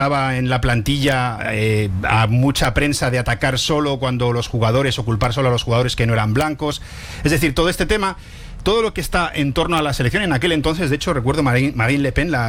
en la plantilla a mucha prensa de atacar solo cuando los jugadores, o culpar solo a los jugadores que no eran blancos. Es decir, todo este tema, todo lo que está en torno a la selección en aquel entonces, de hecho recuerdo Marine Le Pen,